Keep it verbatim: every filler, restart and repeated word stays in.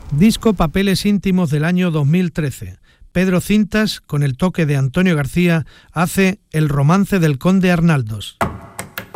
Disco Papeles íntimos del año dos mil trece. Pedro Cintas, con el toque de Antonio García, hace El romance del conde Arnaldos.